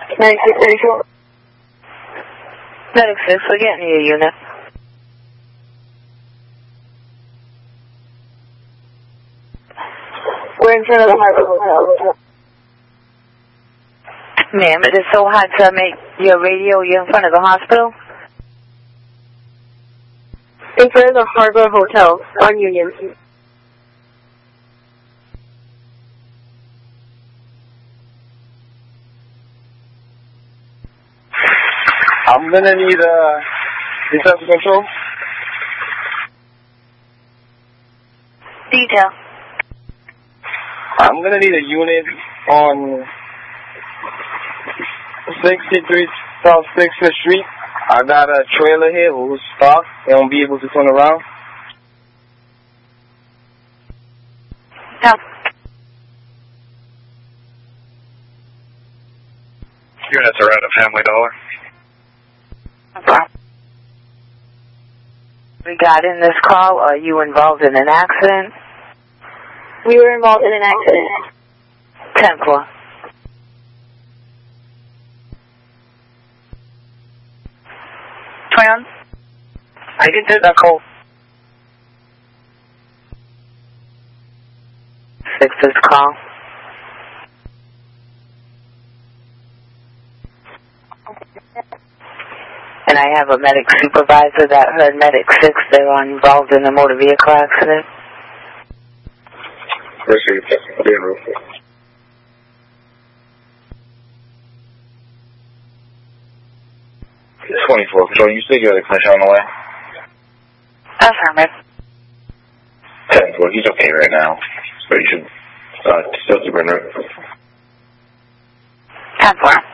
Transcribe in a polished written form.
Medic 634. Medic 6, we're getting your unit. We're in front of the Harbor Hotel. Ma'am, it is so hard to make your radio. You're in front of the hospital? In front of the Harbor Hotel on Union. I'm gonna need reception control. Detail. I'm gonna need a unit on 63 South 6th Street. I got a trailer here who's stopped. They won't be able to turn around. No. Units are at a Family Dollar. Okay. Regarding this call, are you involved in an accident? We were involved in an accident. 10-4. I can take that call. 6's call. And I have a medic supervisor that heard medic 6. They're involved in a motor vehicle accident. Received. Being room. 24. Control, you said you had a clinch on the way? Affirmative. 10-4. He's okay right now. So you should still keep in room. 10-4.